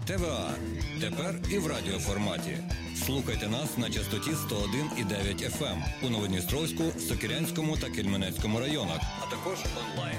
ТВА. Тепер і в радіоформаті. Слухайте нас на частоті 101,9 FM у Новодністровську, Сокирянському та Кельменецькому районах, а також онлайн.